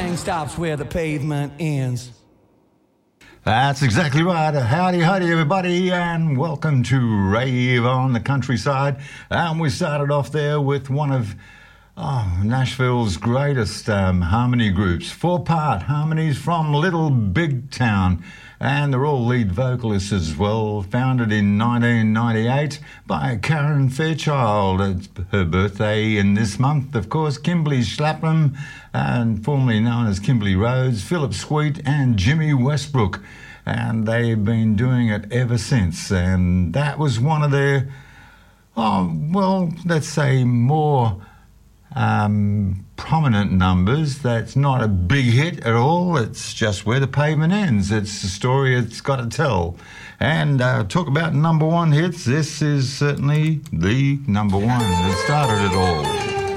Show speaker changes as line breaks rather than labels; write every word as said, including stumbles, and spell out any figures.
train stops where the pavement ends.
That's exactly right. Howdy, howdy, everybody, and welcome to Rave on the Countryside. And we started off there with one of oh, Nashville's greatest um, harmony groups, four-part harmonies from Little Big Town. And they're all lead vocalists as well, founded in nineteen ninety-eight by Karen Fairchild. It's her birthday in this month, of course. Kimberly Schlappman, and formerly known as Kimberly Rhodes, Philip Sweet and Jimmy Westbrook. And they've been doing it ever since. And that was one of their, oh, well, let's say more Um, prominent numbers. That's not a big hit at all. It's just where the pavement ends. It's the story it's got to tell. And uh, talk about number one hits. This is certainly the number one that started it all.